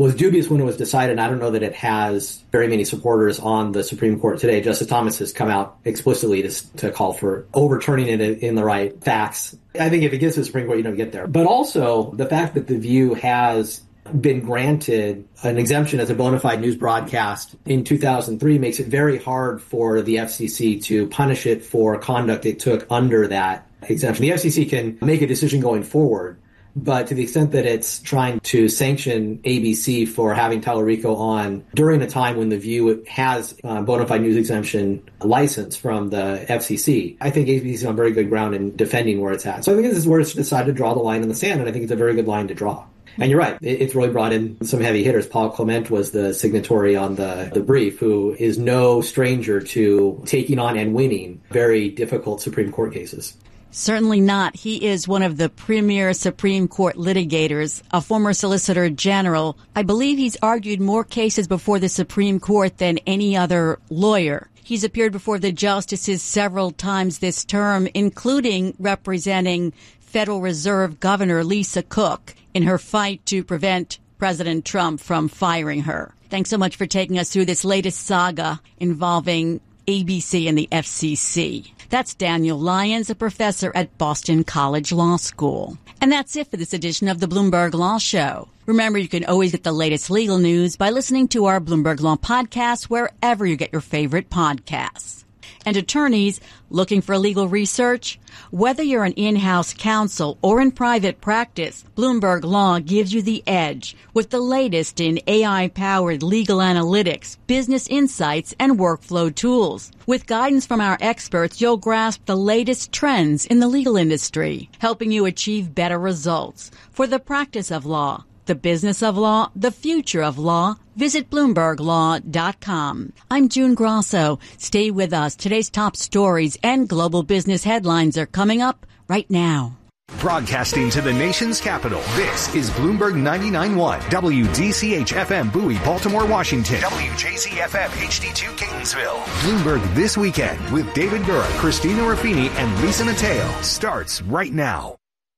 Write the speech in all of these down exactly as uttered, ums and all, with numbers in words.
was dubious when it was decided. I don't know that it has very many supporters on the Supreme Court today. Justice Thomas has come out explicitly to, to call for overturning it in the right facts. I think if it gets to the Supreme Court, you don't get there. But also the fact that The View has been granted an exemption as a bona fide news broadcast in two thousand three makes it very hard for the F C C to punish it for conduct it took under that exemption. The F C C can make a decision going forward, but to the extent that it's trying to sanction A B C for having Tallarico on during a time when The View has a bona fide news exemption license from the F C C, I think A B C is on very good ground in defending where it's at. So I think this is where it's decided to draw the line in the sand, and I think it's a very good line to draw. And you're right. It's really brought in some heavy hitters. Paul Clement was the signatory on the, the brief, who is no stranger to taking on and winning very difficult Supreme Court cases. Certainly not. He is one of the premier Supreme Court litigators, a former Solicitor General. I believe he's argued more cases before the Supreme Court than any other lawyer. He's appeared before the justices several times this term, including representing Federal Reserve Governor Lisa Cook in her fight to prevent President Trump from firing her. Thanks so much for taking us through this latest saga involving A B C and the F C C. That's Daniel Lyons, a professor at Boston College Law School. And that's it for this edition of the Bloomberg Law Show. Remember, you can always get the latest legal news by listening to our Bloomberg Law podcast wherever you get your favorite podcasts. And attorneys looking for legal research? Whether you're an in-house counsel or in private practice, Bloomberg Law gives you the edge with the latest in A I-powered legal analytics, business insights, and workflow tools. With guidance from our experts, you'll grasp the latest trends in the legal industry, helping you achieve better results for the practice of law, the business of law, the future of law. Visit Bloomberg Law dot com. I'm June Grosso. Stay with us. Today's top stories and global business headlines are coming up right now. Broadcasting to the nation's capital, this is Bloomberg ninety-nine point one, W D C H F M Bowie, Baltimore, Washington, W J Z F M H D two Catonsville. Bloomberg This Weekend with David Gura, Christina Ruffini, and Lisa Mateo starts right now.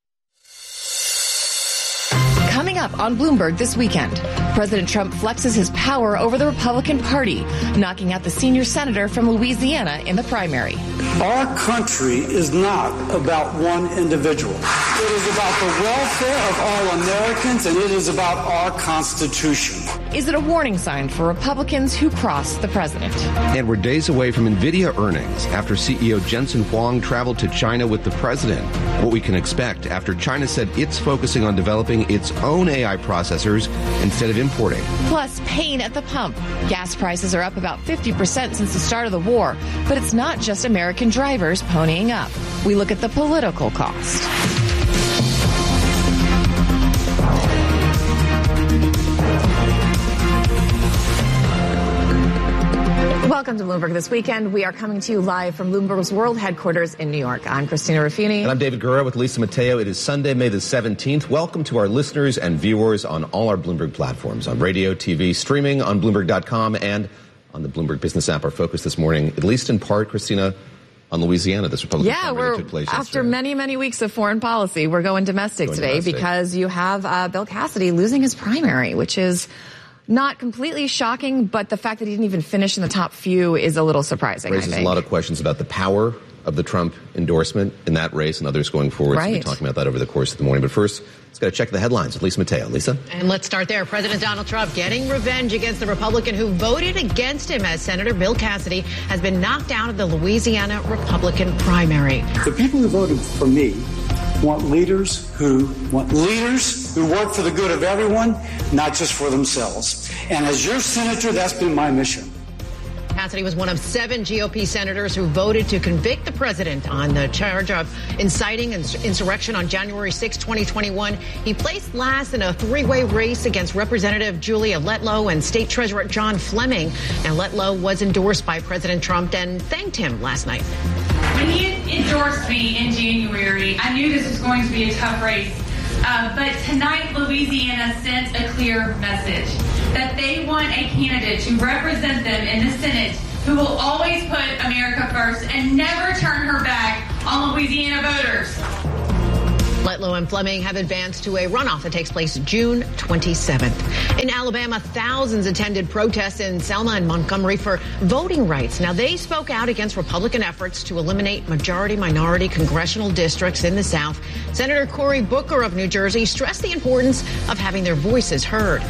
Coming up on Bloomberg This Weekend, President Trump flexes his power over the Republican Party, knocking out the senior senator from Louisiana in the primary. Our country is not about one individual. It is about the welfare of all Americans, and it is about our Constitution. Is it a warning sign for Republicans who cross the president? And we're days away from NVIDIA earnings after C E O Jensen Huang traveled to China with the president. What we can expect after China said it's focusing on developing its own A I processors instead of importing. Plus, pain at the pump. Gas prices are up about fifty percent since the start of the war, but it's not just American drivers ponying up. We look at the political cost. Welcome to Bloomberg This Weekend. We are coming to you live from Bloomberg's world headquarters in New York. I'm Christina Ruffini. And I'm David Gura with Lisa Mateo. It is Sunday, May the seventeenth. Welcome to our listeners and viewers on all our Bloomberg platforms, on radio, T V, streaming, on Bloomberg dot com, and on the Bloomberg Business app. Our focus this morning, at least in part, Christina, on Louisiana, this Republican yeah, primary we're, took place after yesterday. many, many weeks of foreign policy, we're going domestic going today domestic. because you have uh, Bill Cassidy losing his primary, which is not completely shocking, but the fact that he didn't even finish in the top few is a little surprising, Raises I think. a lot of questions about the power of the Trump endorsement in that race and others going forward. Right. So we'll be talking about that over the course of the morning. But first, let's go to check the headlines with Lisa Mateo. Lisa? And let's start there. President Donald Trump getting revenge against the Republican who voted against him, as Senator Bill Cassidy has been knocked out of the Louisiana Republican primary. The people who voted for me want leaders who want leaders who work for the good of everyone, not just for themselves. And as your senator, that's been my mission. Cassidy was one of seven G O P senators who voted to convict the president on the charge of inciting insurrection on January sixth, twenty twenty-one. He placed last in a three-way race against Representative Julia Letlow and State Treasurer John Fleming. And Letlow was endorsed by President Trump and thanked him last night. When he endorsed me in January, I knew this was going to be a tough race. Uh, but tonight, Louisiana sent a clear message that they want a candidate to represent them in the Senate who will always put America first and never turn her back on Louisiana voters. Letlow Lowe and Fleming have advanced to a runoff that takes place June twenty-seventh. In Alabama, thousands attended protests in Selma and Montgomery for voting rights. Now, they spoke out against Republican efforts to eliminate majority-minority congressional districts in the South. Senator Cory Booker of New Jersey stressed the importance of having their voices heard.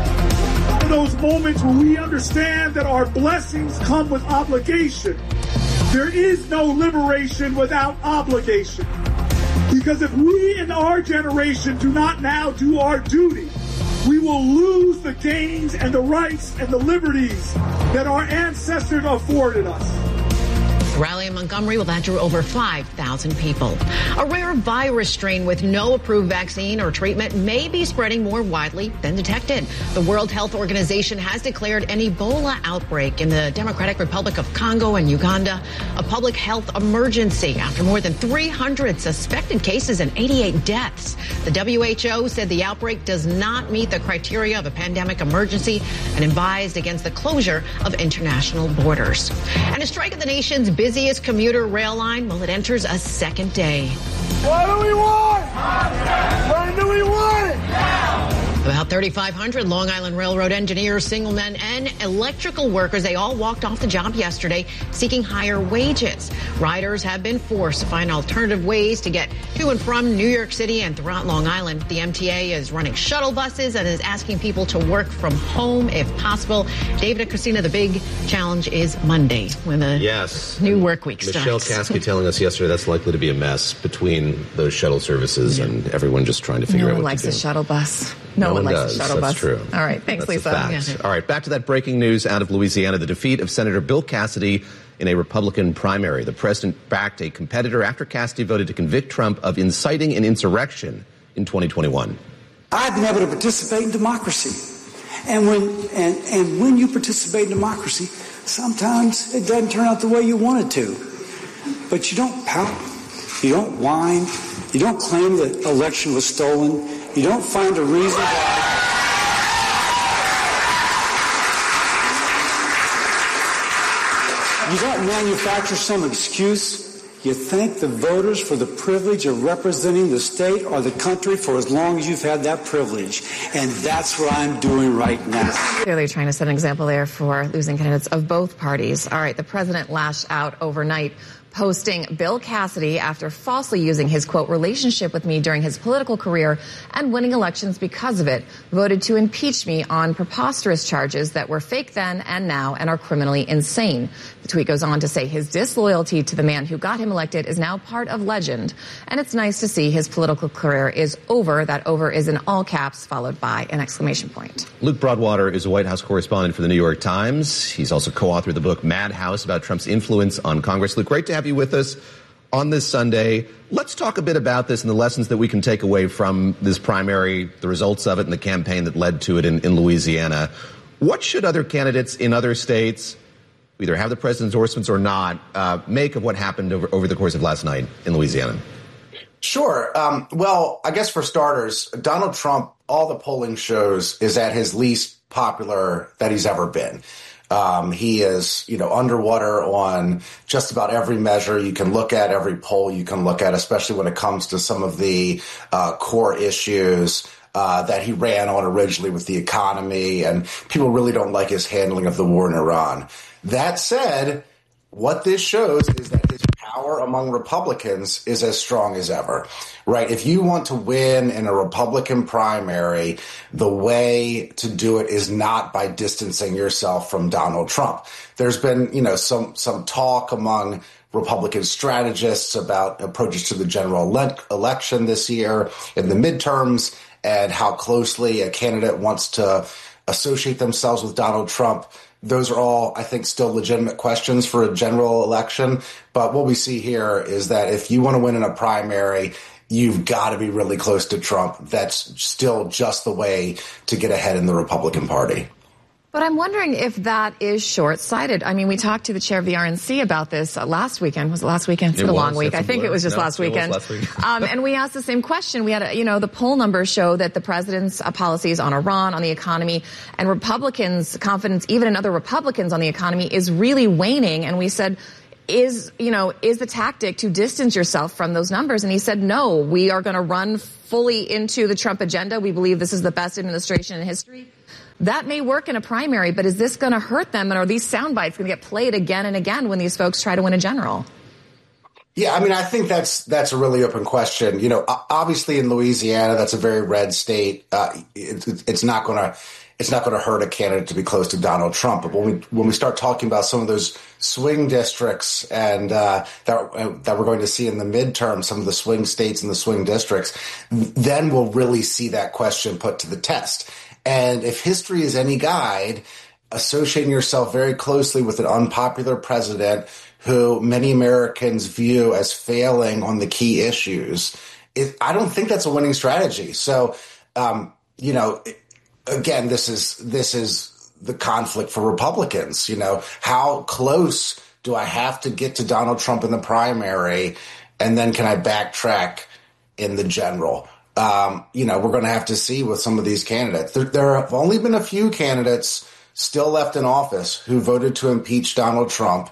In those moments when we understand that our blessings come with obligation, there is no liberation without obligation. Because if we in our generation do not now do our duty, we will lose the gains and the rights and the liberties that our ancestors afforded us. The rally in Montgomery, well, that drew over five thousand people. A rare virus strain with no approved vaccine or treatment may be spreading more widely than detected. The World Health Organization has declared an Ebola outbreak in the Democratic Republic of Congo and Uganda a public health emergency after more than three hundred suspected cases and eighty-eight deaths. The W H O said the outbreak does not meet the criteria of a pandemic emergency and advised against the closure of international borders. And a strike at the nation's busiest commuter rail line, well, it enters a second day. What do we want? When do we want it? Now. About thirty-five hundred Long Island Railroad engineers, signalmen, and electrical workers, they all walked off the job yesterday seeking higher wages. Riders have been forced to find alternative ways to get to and from New York City and throughout Long Island. The M T A is running shuttle buses and is asking people to work from home if possible. David and Christina, the big challenge is Monday when the yes. new work week Michelle starts. Michelle Kasky telling us yesterday that's likely to be a mess between those shuttle services yeah. and everyone just trying to figure no out what one likes to do. a shuttle bus. No, no one, one likes does. a shuttle That's bus. True. All right. Thanks, That's Lisa. Yeah. All right. Back to that breaking news out of Louisiana. The defeat of Senator Bill Cassidy in a Republican primary. The president backed a competitor after Cassidy voted to convict Trump of inciting an insurrection in twenty twenty-one. I've been able to participate in democracy. And when, and, and when you participate in democracy, sometimes it doesn't turn out the way you want it to. But you don't pout. You don't whine. You don't claim that the election was stolen. You don't find a reason why. You don't manufacture some excuse. You thank the voters for the privilege of representing the state or the country for as long as you've had that privilege. And that's what I'm doing right now. Clearly trying to set an example there for losing candidates of both parties. All right, the president lashed out overnight, posting Bill Cassidy after falsely using his, quote, relationship with me during his political career and winning elections because of it, voted to impeach me on preposterous charges that were fake then and now and are criminally insane. The tweet goes on to say his disloyalty to the man who got him elected is now part of legend. And it's nice to see his political career is over. That over is in all caps, followed by an exclamation point. Luke Broadwater is a White House correspondent for the New York Times. He's also co-authored the book Madhouse about Trump's influence on Congress. Luke, great to have you with us on this Sunday. Let's talk a bit about this and the lessons that we can take away from this primary, the results of it, and the campaign that led to it in, in Louisiana. What should other candidates in other states, either have the president's endorsements or not, uh, make of what happened over, over the course of last night in Louisiana? Sure. Um, well, I guess for starters, Donald Trump, all the polling shows, is at his least popular that he's ever been. Um, he is, you know, underwater on just about every measure you can look at, every poll you can look at, especially when it comes to some of the uh, core issues uh, that he ran on originally with the economy. And people really don't like his handling of the war in Iran. That said, what this shows is that his power among Republicans is as strong as ever, right? If you want to win in a Republican primary, the way to do it is not by distancing yourself from Donald Trump. There's been, you know, some, some talk among Republican strategists about approaches to the general ele- election this year in the midterms and how closely a candidate wants to associate themselves with Donald Trump. Those are all, I think, still legitimate questions for a general election. But what we see here is that if you want to win in a primary, you've got to be really close to Trump. That's still just the way to get ahead in the Republican Party. But I'm wondering if that is short-sighted. I mean, we talked to the chair of the R N C about this uh, last weekend. Was it last weekend? It's been a long week. I think it was just no, last weekend. Last week. um, and we asked the same question. We had, a, you know, the poll numbers show that the president's uh, policies on Iran, on the economy, and Republicans' confidence, even in other Republicans on the economy, is really waning. And we said, is, you know, is the tactic to distance yourself from those numbers. And he said, no, we are going to run fully into the Trump agenda. We believe this is the best administration in history. That may work in a primary, but is this going to hurt them? And are these sound bites going to get played again and again when these folks try to win a general? Yeah, I mean, I think that's that's a really open question. You know, obviously in Louisiana, that's a very red state. Uh, it, it's not going to it's not going to hurt a candidate to be close to Donald Trump. But when we when we start talking about some of those swing districts and uh, that uh, that we're going to see in the midterm, some of the swing states and the swing districts, then we'll really see that question put to the test. And if history is any guide, associating yourself very closely with an unpopular president who many Americans view as failing on the key issues, it, I don't think that's a winning strategy. So, um, you know, again, this is this is the conflict for Republicans. You know, how close do I have to get to Donald Trump in the primary, and then can I backtrack in the general? Um, you know, we're going to have to see with some of these candidates. There, there have only been a few candidates still left in office who voted to impeach Donald Trump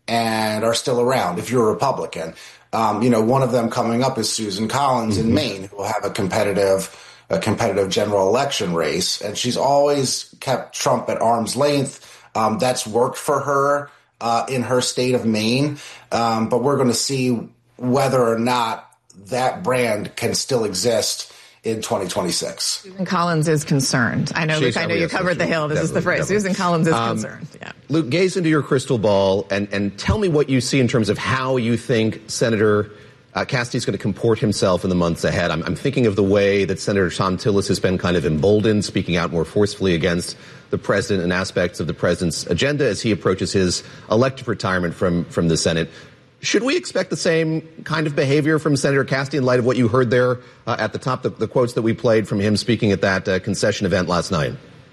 and are still around if you're a Republican. Um, you know, one of them coming up is Susan Collins mm-hmm. in Maine, who will have a competitive a competitive general election race. And she's always kept Trump at arm's length. Um, that's worked for her uh, in her state of Maine. Um, but we're going to see whether or not that brand can still exist in twenty twenty-six. Susan Collins is concerned. I know, Luke, I know you covered the Hill. This is the phrase. Definitely. Susan Collins is um, concerned. Yeah. Luke, gaze into your crystal ball and, and tell me what you see in terms of how you think Senator uh, Cassidy's going to comport himself in the months ahead. I'm, I'm thinking of the way that Senator Thom Tillis has been kind of emboldened, speaking out more forcefully against the president and aspects of the president's agenda as he approaches his elective retirement from, from the Senate. Should we expect the same kind of behavior from Senator Cassidy in light of what you heard there uh, at the top, the, the quotes that we played from him speaking at that uh, concession event last night?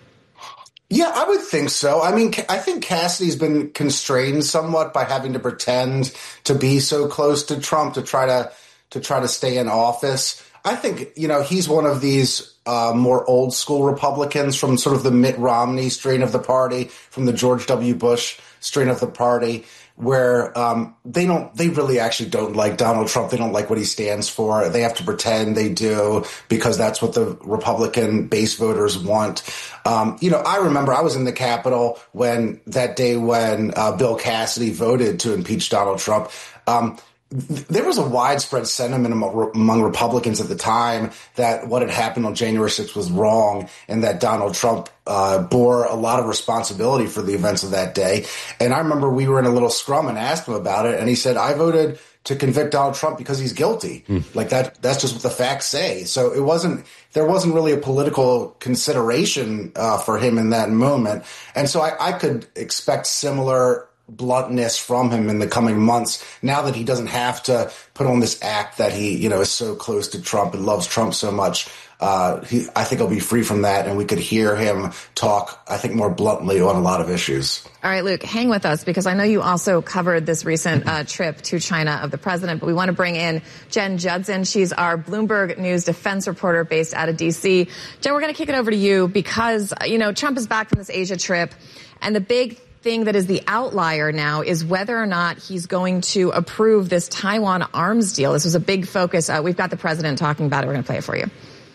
Yeah, I would think so. I mean, I think Cassidy's been constrained somewhat by having to pretend to be so close to Trump to try to to try to stay in office. I think, you know, he's one of these uh, more old school Republicans from sort of the Mitt Romney strain of the party, from the George W. Bush strain of the party, where um, they don't, they really actually don't like Donald Trump. They don't like what he stands for. They have to pretend they do because that's what the Republican base voters want. Um, you know, I remember I was in the Capitol when that day when uh, Bill Cassidy voted to impeach Donald Trump. Um, There was a widespread sentiment among Republicans at the time that what had happened on January sixth was wrong and that Donald Trump uh, bore a lot of responsibility for the events of that day. And I remember we were in a little scrum and asked him about it, and he said, I voted to convict Donald Trump because he's guilty. Mm. Like that, that's just what the facts say. So it wasn't, there wasn't really a political consideration uh, for him in that moment. And so I, I could expect similar bluntness from him in the coming months now that he doesn't have to put on this act that he, you know, is so close to Trump and loves Trump so much. Uh, he, I think he'll be free from that, and we could hear him talk, I think, more bluntly on a lot of issues. All right, Luke, hang with us because I know you also covered this recent uh, trip to China of the president, but we want to bring in Jen Judson. She's our Bloomberg News defense reporter based out of D C. Jen, we're going to kick it over to you because, you know, Trump is back from this Asia trip, and the big thing that is the outlier now is whether or not he's going to approve this Taiwan arms deal. This was a big focus. Uh, we've got the president talking about it. We're going to play it for you.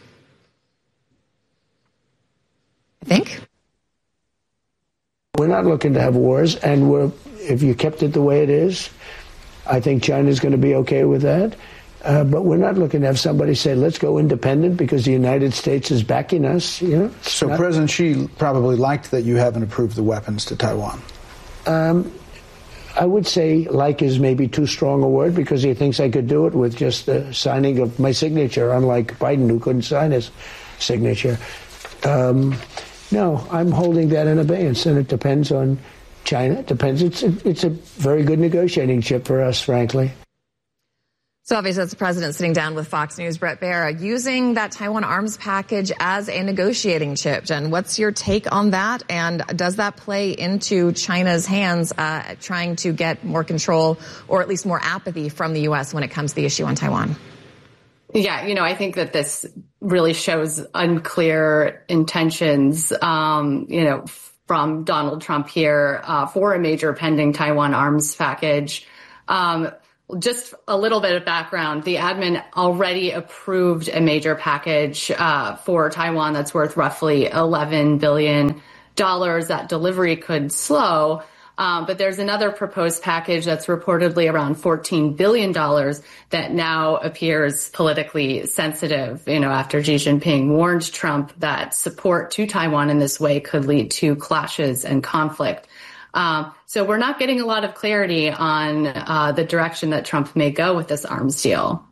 I think. We're not looking to have wars, and we're, if you kept it the way it is, I think China's going to be okay with that. Uh, but we're not looking to have somebody say, let's go independent because the United States is backing us. You know. So not, President Xi probably liked that you haven't approved the weapons to Taiwan. Um, I would say like is maybe too strong a word because he thinks I could do it with just the signing of my signature, unlike Biden, who couldn't sign his signature. Um, no, I'm holding that in abeyance, and it depends on China. It depends. It's a, it's a very good negotiating chip for us, frankly. So obviously that's the president sitting down with Fox News, Bret Baier, using that Taiwan arms package as a negotiating chip. Jen, what's your take on that? And does that play into China's hands uh, trying to get more control or at least more apathy from the U S when it comes to the issue on Taiwan? Yeah, you know, I think that this really shows unclear intentions, um, you know, from Donald Trump here uh, for a major pending Taiwan arms package. Um, just a little bit of background. The admin already approved a major package uh, for Taiwan that's worth roughly eleven billion dollars. That delivery could slow. Um, but there's another proposed package that's reportedly around fourteen billion dollars that now appears politically sensitive, you know, after Xi Jinping warned Trump that support to Taiwan in this way could lead to clashes and conflict. Um, so we're not getting a lot of clarity on uh, the direction that Trump may go with this arms deal.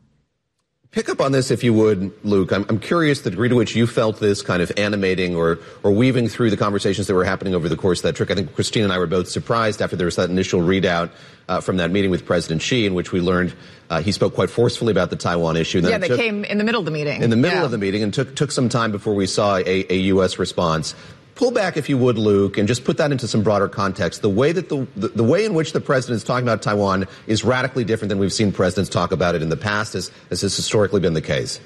Pick up on this, if you would, Luke. I'm, I'm curious the degree to which you felt this kind of animating or, or weaving through the conversations that were happening over the course of that trip. I think Christine and I were both surprised after there was that initial readout uh, from that meeting with President Xi, in which we learned uh, he spoke quite forcefully about the Taiwan issue. Then yeah, they took, came in the middle of the meeting. In the middle yeah. of the meeting, and took took some time before we saw a, a U S response. Pull back, if you would, Luke, and just put that into some broader context. The way that the, the the way in which the president is talking about Taiwan is radically different than we've seen presidents talk about it in the past, as, as has historically been the case.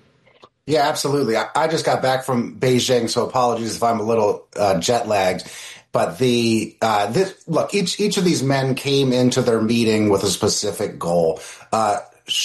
Yeah, absolutely. I, I just got back from Beijing, so apologies if I'm a little uh, jet lagged. But the uh, this look, each each of these men came into their meeting with a specific goal. Uh,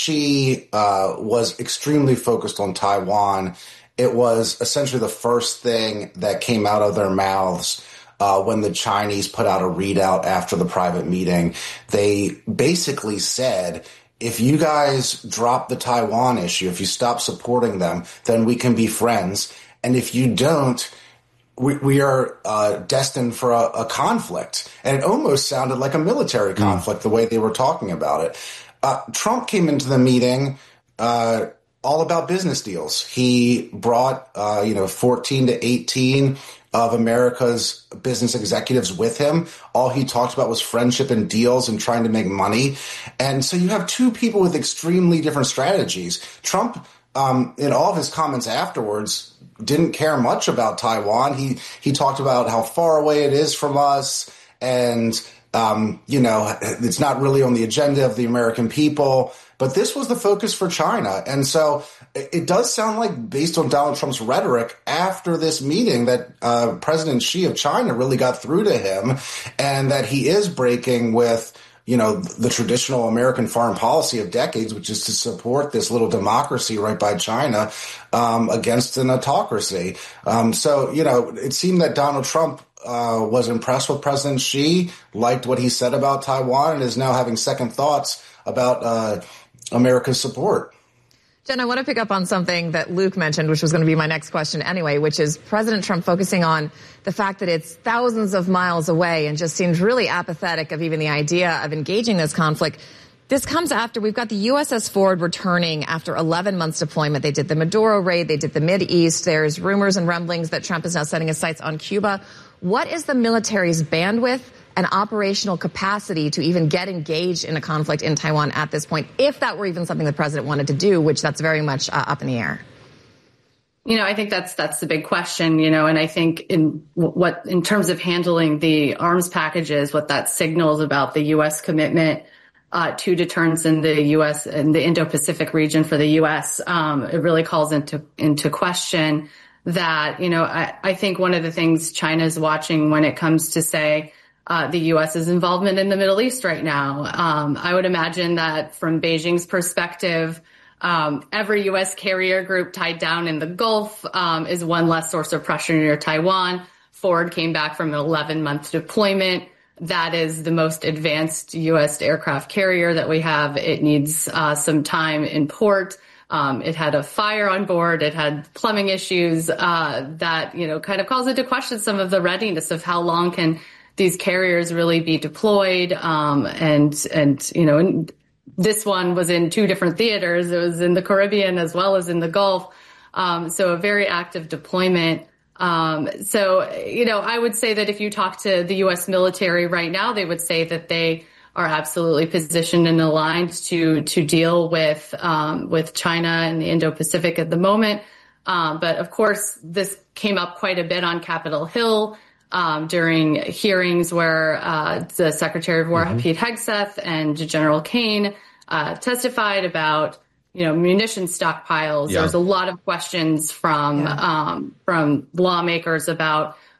she uh, was extremely focused on Taiwan. It was essentially the first thing that came out of their mouths uh, when the Chinese put out a readout after the private meeting. They basically said, if you guys drop the Taiwan issue, if you stop supporting them, then we can be friends. And if you don't, we, we are uh, destined for a, a conflict. And it almost sounded like a military conflict, mm. the way they were talking about it. Uh, Trump came into the meeting uh all about business deals. He brought, uh, you know, fourteen to eighteen of America's business executives with him. All he talked about was friendship and deals and trying to make money. And so you have two people with extremely different strategies. Trump, um, in all of his comments afterwards, didn't care much about Taiwan. He, he talked about how far away it is from us. And, um, you know, it's not really on the agenda of the American people. But this was the focus for China. And so it does sound like, based on Donald Trump's rhetoric after this meeting, that uh, President Xi of China really got through to him, and that he is breaking with, you know, the traditional American foreign policy of decades, which is to support this little democracy right by China um, against an autocracy. Um, so, you know, it seemed that Donald Trump uh, was impressed with President Xi, liked what he said about Taiwan, and is now having second thoughts about uh America's support. Jen, I want to pick up on something that Luke mentioned, which was going to be my next question anyway, which is President Trump focusing on the fact that it's thousands of miles away and just seems really apathetic of even the idea of engaging this conflict. This comes after we've got the U S S Ford returning after eleven months deployment. They did the Maduro raid. They did the Mideast. There's rumors and rumblings that Trump is now setting his sights on Cuba. What is the military's bandwidth and operational capacity to even get engaged in a conflict in Taiwan at this point, if that were even something the president wanted to do, which that's very much uh, up in the air? You know, I think that's that's the big question, you know, and I think in what in terms of handling the arms packages, what that signals about the U S commitment uh, to deterrence in the U S and the Indo-Pacific region for the U S, um, it really calls into into question that, you know, I, I think one of the things China is watching when it comes to, say, Uh, the U S's involvement in the Middle East right now. Um, I would imagine that from Beijing's perspective, um, every U S carrier group tied down in the Gulf um, is one less source of pressure near Taiwan. Ford came back from an eleven-month deployment. That is the most advanced U S aircraft carrier that we have. It needs uh, some time in port. Um, it had a fire on board. It had plumbing issues uh, that, you know, kind of calls into question some of the readiness of how long can these carriers really be deployed. Um, and, and, you know, and this one was in two different theaters. It was in the Caribbean as well as in the Gulf. Um, so a very active deployment. Um, so, you know, I would say that if you talk to the U S military right now, they would say that they are absolutely positioned and aligned to, to deal with, um, with China and the Indo-Pacific at the moment. Um, but of course, this came up quite a bit on Capitol Hill. Um, during hearings where uh, the Secretary of War, mm-hmm. Pete Hegseth, and General Kane uh, testified about, you know, munition stockpiles. Yeah. There's a lot of questions from yeah. um, from lawmakers about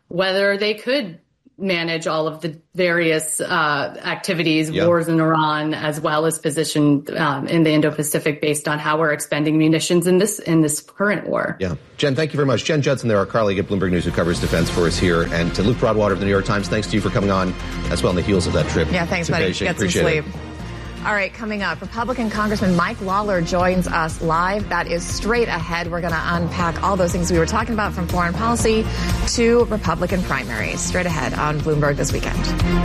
whether they could manage all of the various uh, activities, yeah. wars in Iran, as well as position um, in the Indo-Pacific based on how we're expending munitions in this in this current war. Yeah. Jen, thank you very much. Jen Judson there, our colleague at Bloomberg News who covers defense for us here. And to Luke Broadwater of the New York Times, thanks to you for coming on as well on the heels of that trip. Yeah, thanks, buddy. Beijing. Get some Appreciate sleep. It. All right, coming up, Republican Congressman Mike Lawler joins us live. That is straight ahead. We're going to unpack all those things we were talking about, from foreign policy to Republican primaries. Straight ahead on Bloomberg This Weekend.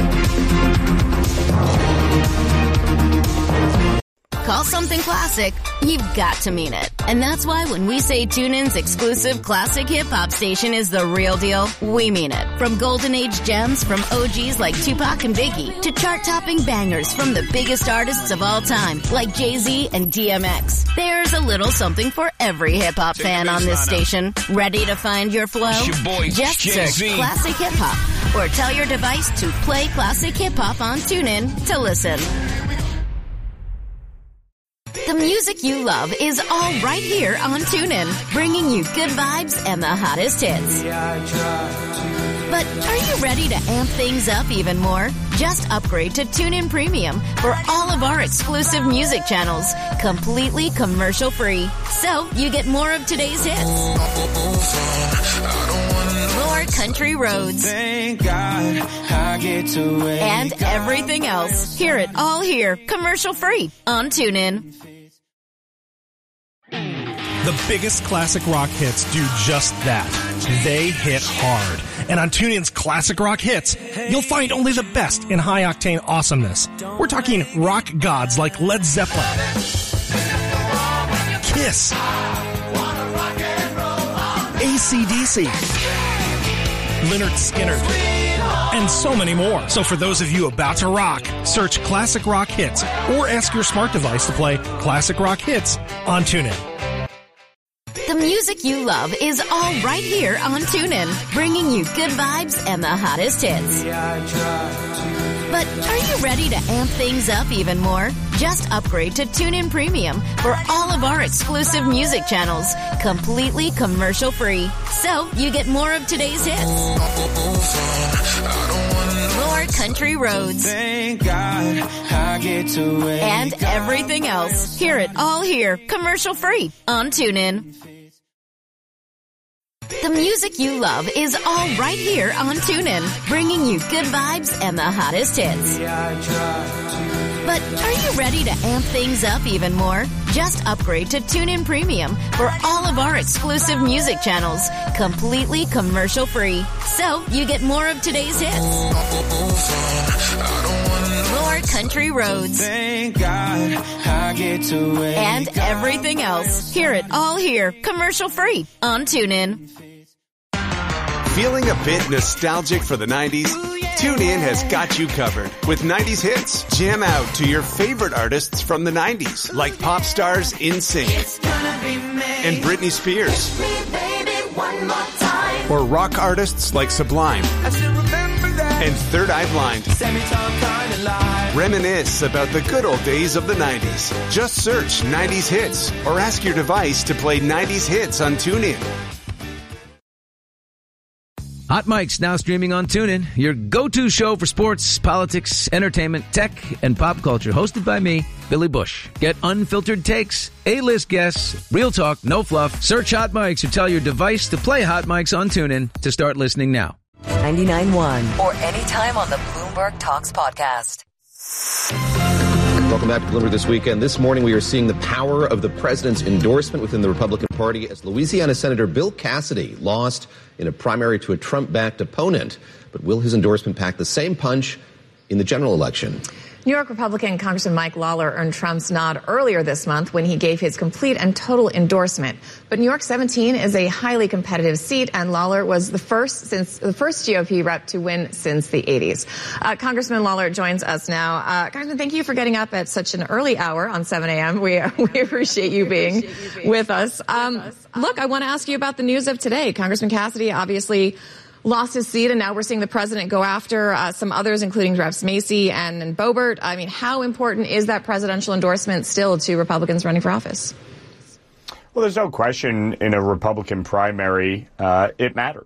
Call something classic, you've got to mean it. And that's why when we say TuneIn's exclusive classic hip-hop station is the real deal, we mean it. From golden age gems from O Gs like Tupac and Biggie to chart-topping bangers from the biggest artists of all time like Jay-Z and D M X. There's a little something for every hip-hop fan on this station. Ready to find your flow? It's your boy, Just Jay-Z. search Classic Hip-Hop or tell your device to play Classic Hip-Hop on TuneIn to listen. The music you love is all right here on TuneIn, bringing you good vibes and the hottest hits. But are you ready to amp things up even more? Just upgrade to TuneIn Premium for all of our exclusive music channels, completely commercial-free. So you get more of today's hits, more country roads, Thank God I get to wake and everything else. Hear it all here, commercial-free on TuneIn. The biggest classic rock hits do just that. They hit hard. And on TuneIn's Classic Rock Hits, you'll find only the best in high-octane awesomeness. We're talking rock gods like Led Zeppelin, Kiss, A C D C, Lynyrd Skynyrd, and so many more. So for those of you about to rock, search Classic Rock Hits or ask your smart device to play Classic Rock Hits on TuneIn. The music you love is all right here on TuneIn, bringing you good vibes and the hottest hits. But are you ready to amp things up even more? Just upgrade to TuneIn Premium for all of our exclusive music channels, completely commercial-free. So you get more of today's hits, more country roads, Thank God I get to wake and everything else. Hear it all here, commercial-free on TuneIn. The music you love is all right here on TuneIn, bringing you good vibes and the hottest hits. But are you ready to amp things up even more? Just upgrade to TuneIn Premium for all of our exclusive music channels, completely commercial-free. So you get more of today's hits, more country roads, Thank God I get to wake and everything else. Hear it all here, commercial-free on TuneIn. Feeling a bit nostalgic for the nineties? TuneIn has got you covered with nineties hits. Jam out to your favorite artists from the nineties, like pop stars NSYNC and Britney Spears, or rock artists like Sublime and Third Eye Blind. Reminisce about the good old days of the nineties. Just search nineties hits or ask your device to play nineties hits on TuneIn. Hot Mic's now streaming on TuneIn, your go-to show for sports, politics, entertainment, tech, and pop culture. Hosted by me, Billy Bush. Get unfiltered takes, A-list guests, real talk, no fluff. Search Hot Mic's or tell your device to play Hot Mic's on TuneIn to start listening now. ninety-nine point one or anytime on the Bloomberg Talks podcast. Welcome back to Bloomberg This Weekend. This morning we are seeing the power of the president's endorsement within the Republican Party as Louisiana Senator Bill Cassidy lost in a primary to a Trump-backed opponent. But will his endorsement pack the same punch in the general election? New York Republican Congressman Mike Lawler earned Trump's nod earlier this month when he gave his complete and total endorsement. But New York seventeen is a highly competitive seat, and Lawler was the first since the first G O P rep to win since the eighties. Uh, Congressman Lawler joins us now. Uh, Congressman, thank you for getting up at such an early hour on seven a.m. We we appreciate you being, appreciate you being with us. Um, with us. Um, look, I want to ask you about the news of today. Congressman Cassidy obviously lost his seat, and now we're seeing the president go after uh, some others, including Reps Macy and, and Boebert. I mean, how important is that presidential endorsement still to Republicans running for office? Well, there's no question in a Republican primary, uh, it matters. Uh,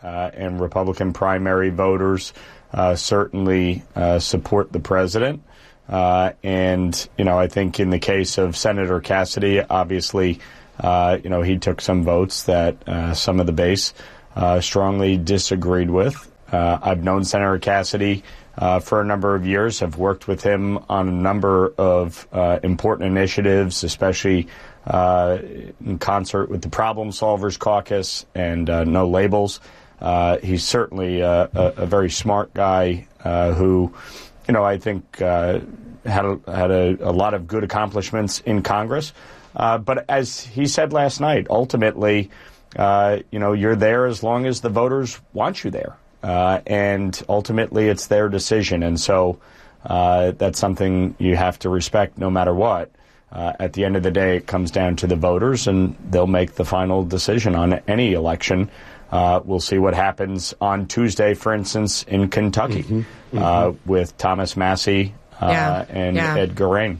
uh, and Republican primary voters uh, certainly uh, support the president. Uh, and, you know, I think in the case of Senator Cassidy, obviously, uh, you know, he took some votes that uh, some of the base uh, strongly disagreed with. Uh, I've known Senator Cassidy uh, for a number of years, have worked with him on a number of uh, important initiatives, especially uh, in concert with the Problem Solvers Caucus and uh, No Labels. Uh, he's certainly a, a, a very smart guy uh, who, you know, I think uh, had, a, had a, a lot of good accomplishments in Congress. Uh, but as he said last night, ultimately, uh, you know, you're there as long as the voters want you there. Uh, and ultimately, it's their decision. And so uh, that's something you have to respect no matter what. Uh, at the end of the day, it comes down to the voters, and they'll make the final decision on any election. Uh, we'll see what happens on Tuesday, for instance, in Kentucky mm-hmm. Mm-hmm. Uh, with Thomas Massie uh, yeah. and yeah. Ed Gerain.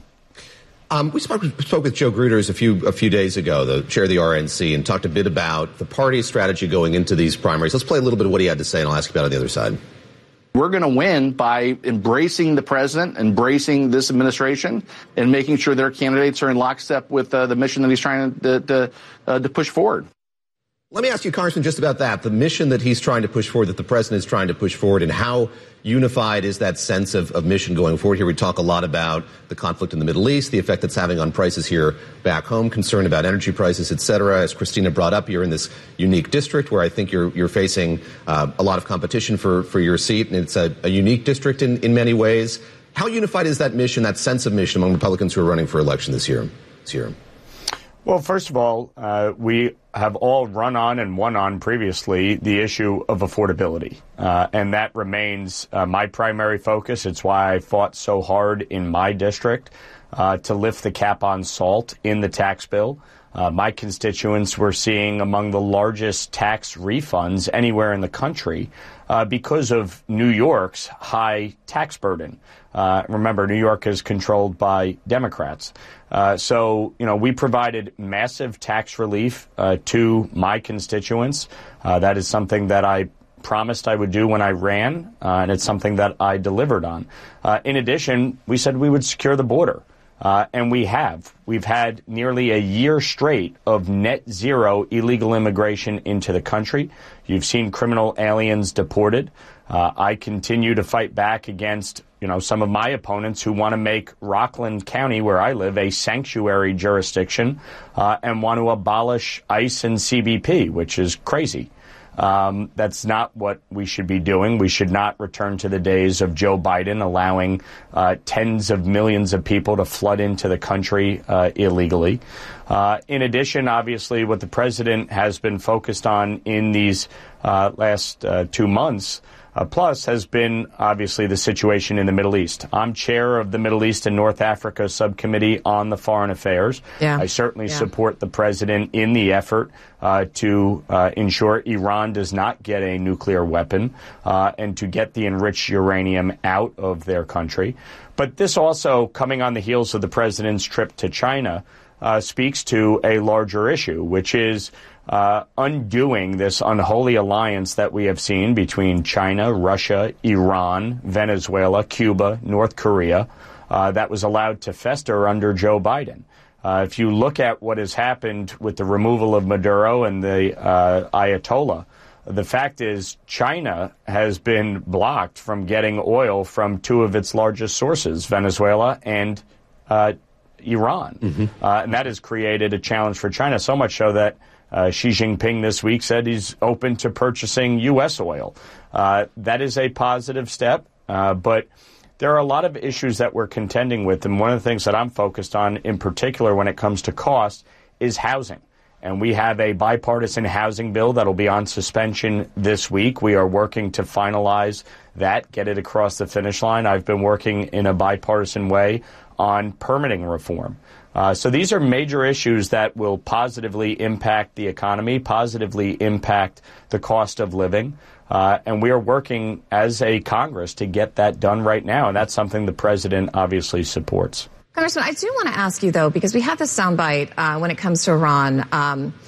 Um, we spoke, spoke with Joe Gruters a few a few days ago, the chair of the R N C, and talked a bit about the party's strategy going into these primaries. Let's play a little bit of what he had to say, and I'll ask you about it on the other side. We're going to win by embracing the president, embracing this administration, and making sure their candidates are in lockstep with uh, the mission that he's trying to to, uh, to push forward. Let me ask you, Congressman, just about that, the mission that he's trying to push forward, that the president is trying to push forward, and how unified is that sense of, of mission going forward? Here we talk a lot about the conflict in the Middle East, the effect it's having on prices here back home, concern about energy prices, et cetera. As Christina brought up, you're in this unique district where I think you're you're facing uh, a lot of competition for, for your seat, and it's a, a unique district in, in many ways. How unified is that mission, that sense of mission among Republicans who are running for election this year? This year? Well, first of all, uh, we have all run on and won on previously the issue of affordability. Uh, and that remains uh, my primary focus. It's why I fought so hard in my district uh, to lift the cap on salt in the tax bill. Uh, my constituents were seeing among the largest tax refunds anywhere in the country uh, because of New York's high tax burden. Uh, remember, New York is controlled by Democrats. Uh, so, you know, we provided massive tax relief uh, to my constituents. Uh, that is something that I promised I would do when I ran, uh, and it's something that I delivered on. Uh, in addition, we said we would secure the border. Uh, and we have. We've had nearly a year straight of net zero illegal immigration into the country. You've seen criminal aliens deported. Uh, I continue to fight back against, you know, some of my opponents who want to make Rockland County, where I live, a sanctuary jurisdiction uh, and want to abolish ICE and C B P, which is crazy. Um, that's not what we should be doing. We should not return to the days of Joe Biden allowing uh, tens of millions of people to flood into the country uh, illegally. Uh, in addition, obviously, what the president has been focused on in these uh, last uh, two months Uh, plus has been, obviously, the situation in the Middle East. I'm chair of the Middle East and North Africa Subcommittee on the Foreign Affairs. Yeah. I certainly yeah. support the president in the effort uh, to uh, ensure Iran does not get a nuclear weapon uh, and to get the enriched uranium out of their country. But this also, coming on the heels of the president's trip to China, uh, speaks to a larger issue, which is Uh, undoing this unholy alliance that we have seen between China, Russia, Iran, Venezuela, Cuba, North Korea, uh, that was allowed to fester under Joe Biden. Uh, if you look at what has happened with the removal of Maduro and the uh, Ayatollah, the fact is China has been blocked from getting oil from two of its largest sources, Venezuela and uh, Iran. Mm-hmm. Uh, and that has created a challenge for China, so much so that Uh, Xi Jinping this week said he's open to purchasing U S oil. Uh, that is a positive step, uh, but there are a lot of issues that we're contending with, and one of the things that I'm focused on in particular when it comes to cost is housing. And we have a bipartisan housing bill that'll be on suspension this week. We are working to finalize that, get it across the finish line. I've been working in a bipartisan way on permitting reform. Uh, so these are major issues that will positively impact the economy, positively impact the cost of living. Uh, and we are working as a Congress to get that done right now. And that's something the president obviously supports. Congressman, I do want to ask you, though, because we have this soundbite uh, when it comes to Iran, um,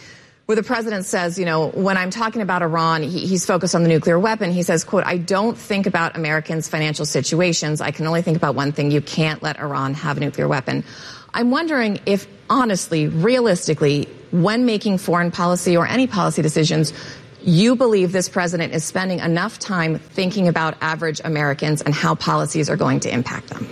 where the president says, you know, when I'm talking about Iran, he, he's focused on the nuclear weapon. He says, quote, I don't think about Americans' financial situations. I can only think about one thing. You can't let Iran have a nuclear weapon. I'm wondering if, honestly, realistically, when making foreign policy or any policy decisions, you believe this president is spending enough time thinking about average Americans and how policies are going to impact them.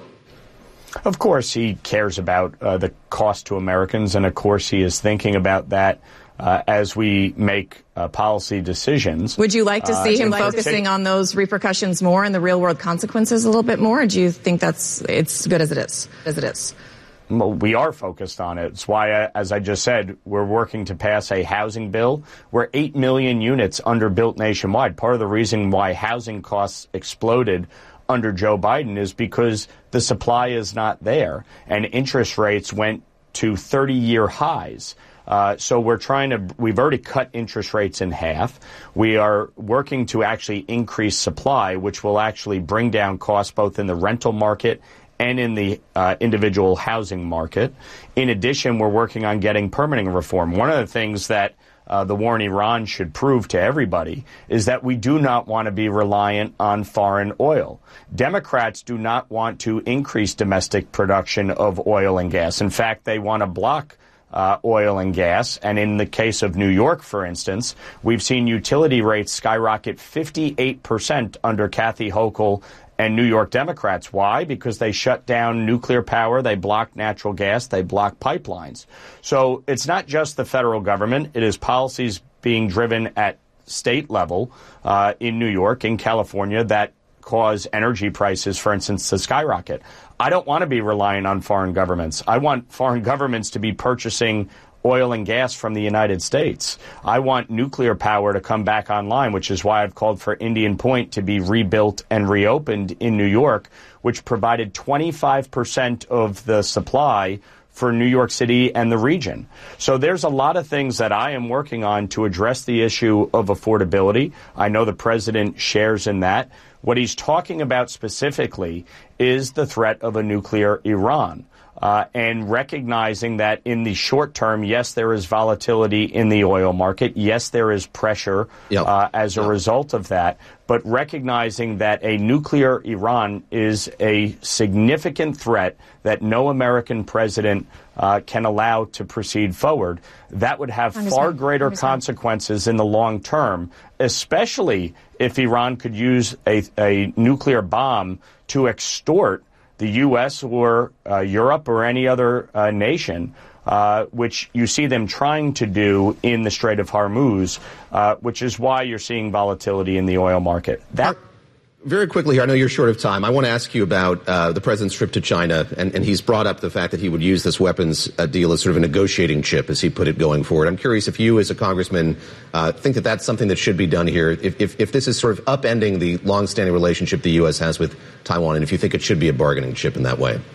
Of course, he cares about uh, the cost to Americans, and of course, he is thinking about that uh, as we make uh, policy decisions. Would you like to see uh, him like focusing on those repercussions more and the real-world consequences a little bit more, or do you think that's it's good as it is? As it is? Well, we are focused on it. It's why, uh, as I just said, we're working to pass a housing bill. We're eight million units underbuilt nationwide. Part of the reason why housing costs exploded under Joe Biden is because the supply is not there, and interest rates went to thirty-year highs. Uh, so we're trying to, we've already cut interest rates in half. We are working to actually increase supply, which will actually bring down costs both in the rental market and in the uh, individual housing market. In addition, we're working on getting permitting reform. One of the things that uh, the war in Iran should prove to everybody is that we do not want to be reliant on foreign oil. Democrats do not want to increase domestic production of oil and gas. In fact, they want to block uh, oil and gas. And in the case of New York, for instance, we've seen utility rates skyrocket fifty-eight percent under Kathy Hochul and New York Democrats. Why? Because they shut down nuclear power, they block natural gas, they block pipelines. So it's not just the federal government. It is policies being driven at state level uh, in New York, in California, that cause energy prices, for instance, to skyrocket. I don't want to be relying on foreign governments. I want foreign governments to be purchasing oil and gas from the United States. I want nuclear power to come back online, which is why I've called for Indian Point to be rebuilt and reopened in New York, which provided twenty-five percent of the supply for New York City and the region. So there's a lot of things that I am working on to address the issue of affordability. I know the president shares in that. What he's talking about specifically is the threat of a nuclear Iran. Uh, and recognizing that in the short term, yes, there is volatility in the oil market. Yes, there is pressure yep. uh, as a yep. result of that. But recognizing that a nuclear Iran is a significant threat that no American president uh, can allow to proceed forward, that would have far greater consequences in the long term, especially if Iran could use a, a nuclear bomb to extort the U S or uh, Europe or any other uh, nation, uh, which you see them trying to do in the Strait of Hormuz, uh, which is why you're seeing volatility in the oil market. That. Very quickly here, I know you're short of time. I want to ask you about uh, the president's trip to China, and, and he's brought up the fact that he would use this weapons uh, deal as sort of a negotiating chip, as he put it, going forward. I'm curious if you, as a congressman, uh, think that that's something that should be done here, if, if, if this is sort of upending the longstanding relationship the U S has with Taiwan, and if you think it should be a bargaining chip in that way.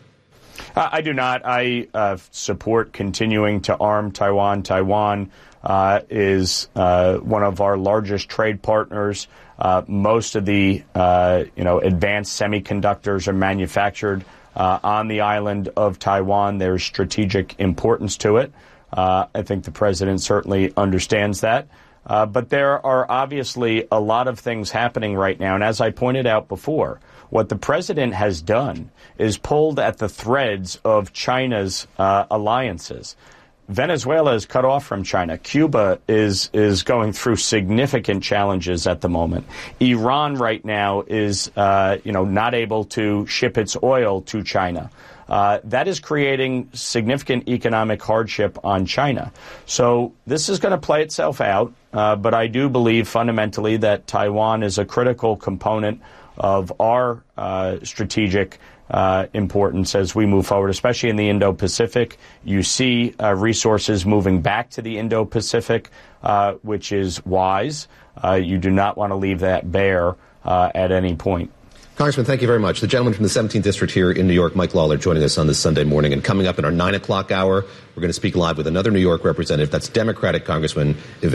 Uh, I do not. I uh, support continuing to arm Taiwan. Taiwan uh, is uh, one of our largest trade partners. Uh, most of the, uh, you know, advanced semiconductors are manufactured uh, on the island of Taiwan. There's strategic importance to it. Uh, I think the president certainly understands that. Uh, but there are obviously a lot of things happening right now. And as I pointed out before, what the president has done is pulled at the threads of China's uh, alliances. Venezuela is cut off from China. Cuba is is going through significant challenges at the moment. Iran right now is, uh, you know, not able to ship its oil to China. Uh, that is creating significant economic hardship on China. So this is going to play itself out. Uh, but I do believe fundamentally that Taiwan is a critical component of our uh, strategic Uh, importance as we move forward, especially in the Indo-Pacific. You see uh, resources moving back to the Indo-Pacific, uh, which is wise. Uh, you do not want to leave that bare uh, at any point. Congressman, thank you very much. The gentleman from the seventeenth District here in New York, Mike Lawler, joining us on this Sunday morning. And coming up in our nine o'clock hour, we're going to speak live with another New York representative. That's Democratic Congressman Yvette Clarke.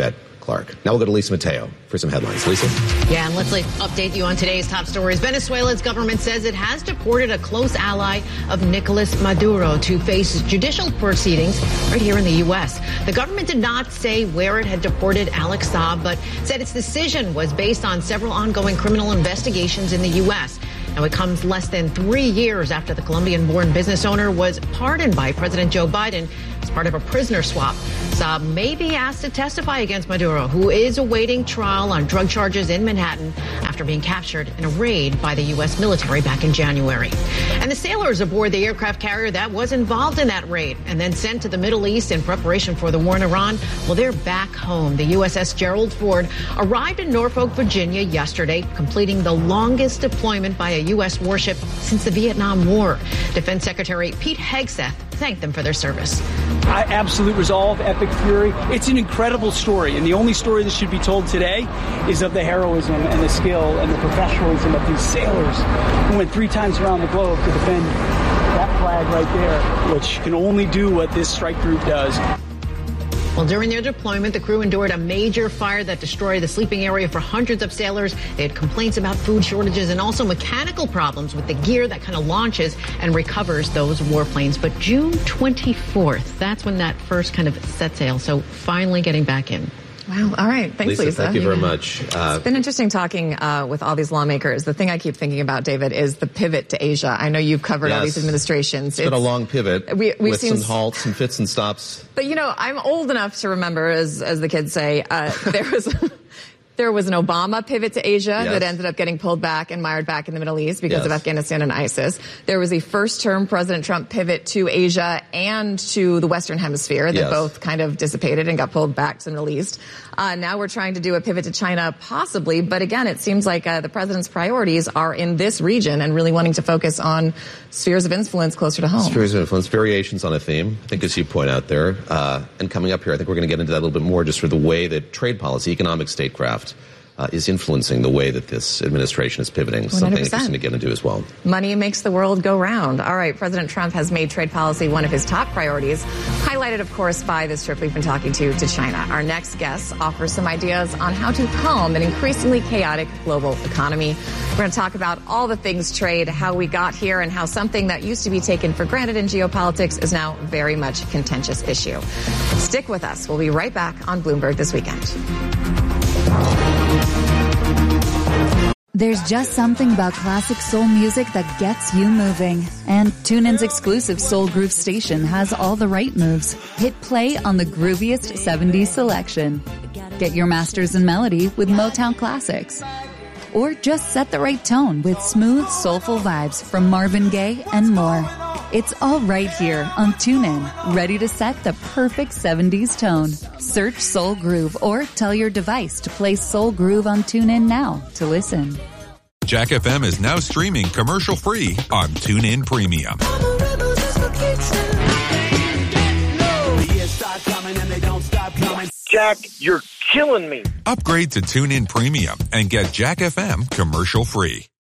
Clark. Now we'll go to Lisa Mateo for some headlines. Lisa? Yeah, and let's like, update you on today's top stories. Venezuela's government says it has deported a close ally of Nicolas Maduro to face judicial proceedings right here in the U S. The government did not say where it had deported Alex Saab, but said its decision was based on several ongoing criminal investigations in the U S. Now, it comes less than three years after the Colombian-born business owner was pardoned by President Joe Biden as part of a prisoner swap. Saab may be asked to testify against Maduro, who is awaiting trial on drug charges in Manhattan after being captured in a raid by the U S military back in January. And the sailors aboard the aircraft carrier that was involved in that raid and then sent to the Middle East in preparation for the war in Iran, well, they're back home. The U S S Gerald Ford arrived in Norfolk, Virginia yesterday, completing the longest deployment by a U S warship since the Vietnam War. Defense Secretary Pete Hegseth thanked them for their service. I, absolute resolve, epic fury. It's an incredible story, and the only story that should be told today is of the heroism and the skill and the professionalism of these sailors who went three times around the globe to defend that flag right there, which can only do what this strike group does. Well, during their deployment, the crew endured a major fire that destroyed the sleeping area for hundreds of sailors. They had complaints about food shortages and also mechanical problems with the gear that kind of launches and recovers those warplanes. But June twenty-fourth, that's when that first kind of set sail. So finally getting back in. Wow. All right. Thanks, Lisa. Lisa. Thank you very much. Uh, it's been interesting talking uh, with all these lawmakers. The thing I keep thinking about, David, is the pivot to Asia. I know you've covered yes. all these administrations. It's, it's been a long pivot we, we've with seen some halts and fits and stops. But, you know, I'm old enough to remember, as as the kids say, uh, there was... There was an Obama pivot to Asia yes. that ended up getting pulled back and mired back in the Middle East because yes. of Afghanistan and ISIS. There was a first-term President Trump pivot to Asia and to the Western Hemisphere that yes. both kind of dissipated and got pulled back to the Middle East. Uh, now we're trying to do a pivot to China, possibly. But again, it seems like uh, the president's priorities are in this region and really wanting to focus on spheres of influence closer to home. Spheres of influence, variations on a theme, I think, as you point out there. Uh, and coming up here, I think we're going to get into that a little bit more, just for the way that trade policy, economic statecraft, Uh, is influencing the way that this administration is pivoting. one hundred percent. Something interesting to get into as well. Money makes the world go round. All right, President Trump has made trade policy one of his top priorities, highlighted, of course, by this trip we've been talking to to China. Our next guest offers some ideas on how to calm an increasingly chaotic global economy. We're going to talk about all the things trade, how we got here, and how something that used to be taken for granted in geopolitics is now very much a contentious issue. Stick with us. We'll be right back on Bloomberg This Weekend. There's just something about classic soul music that gets you moving. And TuneIn's exclusive Soul Groove station has all the right moves. Hit play on the grooviest seventies selection. Get your masters in melody with Motown classics. Or just set the right tone with smooth, soulful vibes from Marvin Gaye and more. It's all right here on TuneIn, ready to set the perfect seventies tone. Search Soul Groove or tell your device to play Soul Groove on TuneIn now to listen. Jack F M is now streaming commercial-free on TuneIn Premium. Jack, you're killing me. Upgrade to TuneIn Premium and get Jack F M commercial-free.